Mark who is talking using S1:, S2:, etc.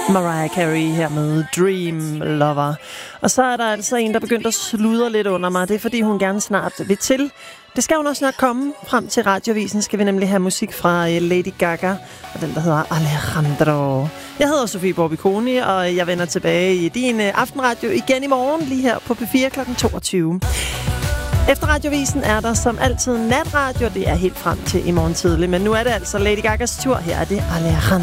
S1: Mariah Carey her med Dream Lover. Og så er der altså en, der begyndte at sludre lidt under mig. Det er, fordi hun gerne snart vil til. Det skal jo også snart komme. Frem til Radiovisen skal vi nemlig have musik fra Lady Gaga, og den, der hedder Alejandro. Jeg hedder Sofie Borbiconi, og jeg vender tilbage i din aftenradio igen i morgen, lige her på P4 kl. 22. Efter Radiovisen er der som altid natradio. Det er helt frem til i morgen tidlig. Men nu er det altså Lady Gagas tur. Her er det Alejandro.